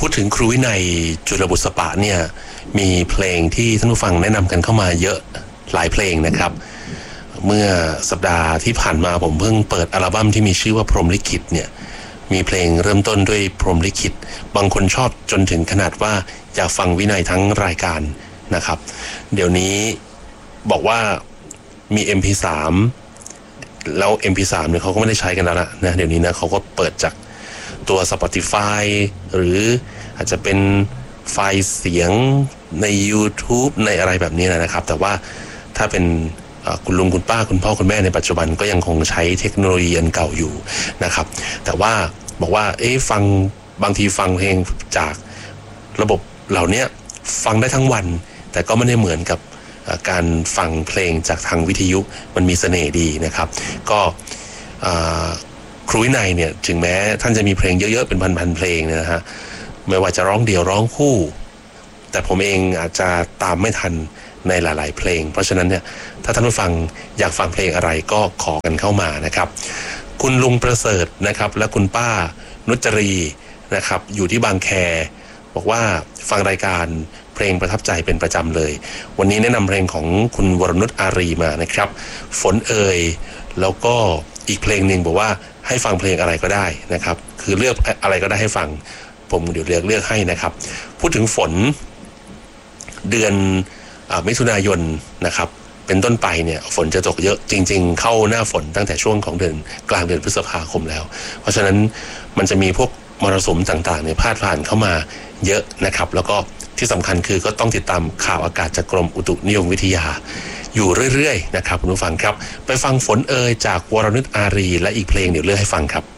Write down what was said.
พูดถึงครูวินัยจุลบุษปะเนี่ยมีเพลงที่ท่านผู้ฟังแนะนำกันเข้ามาเยอะหลายเพลงนะครับเมื่อสัปดาห์ที่ผ่านมาผมเพิ่งเปิดอัลบั้มที่มีชื่อว่าพรหมลิขิตเนี่ยมีเพลงเริ่มต้นด้วยพรหมลิขิตบางคนชอบจนถึงขนาดว่าอยากฟังวินัยทั้งรายการนะครับเดี๋ยวนี้บอกว่ามี MP3 แล้ว MP3 เนี่ยเขาก็ไม่ได้ใช้กันแล้วนะเดี๋ยวนี้นะเขาก็เปิดจากตัว Spotify หรืออาจจะเป็นไฟล์เสียงใน YouTube ในอะไรแบบนี้นะครับแต่ว่าถ้าเป็นคุณลุงคุณป้าคุณพ่อคุณแม่ในปัจจุบันก็ยังคงใช้เทคโนโลยีอันเก่าอยู่นะครับแต่ว่าบอกว่าฟังบางทีฟังเพลงจากระบบเหล่านี้ฟังได้ทั้งวันแต่ก็ไม่ได้เหมือนกับการฟังเพลงจากทางวิทยุมันมีเสน่ห์ดีนะครับก็ครูวินัยเนี่ยถึงแม้ท่านจะมีเพลงเยอะๆเป็นพันๆเพลงนะฮะไม่ว่าจะร้องเดี่ยวร้องคู่แต่ผมเองอาจจะตามไม่ทันในหลายๆเพลงเพราะฉะนั้นเนี่ยถ้าท่านผู้ฟังอยากฟังเพลงอะไรก็ขอกันเข้ามานะครับคุณลุงประเสริฐนะครับและคุณป้านุจรีนะครับอยู่ที่บางแคบอกว่าฟังรายการเพลงประทับใจเป็นประจำเลยวันนี้แนะนำเพลงของคุณวรนุชอารีมานะครับฝนเอ่ยแล้วก็อีกเพลงหนึ่งบอกว่าให้ฟังเพลงอะไรก็ได้นะครับคือเลือกอะไรก็ได้ให้ฟังผมเดี๋ยวเลือกให้นะครับพูดถึงฝนเดือนมิถุนายนนะครับเป็นต้นไปเนี่ยฝนจะตกเยอะจริงๆเข้าหน้าฝนตั้งแต่ช่วงของเดือนกลางเดือนพฤษภาคมแล้วเพราะฉะนั้นมันจะมีพวกมรสุมต่างๆเนี่ยพาดผ่านเข้ามาเยอะนะครับแล้วก็ที่สำคัญคือก็ต้องติดตามข่าวอากาศจากกรมอุตุนิยมวิทยาอยู่เรื่อยๆนะครับคุณผู้ฟังครับไปฟังฝนเอ่ยจากวรนุชอารีและอีกเพลงเดี๋ยวเลือกให้ฟังครับ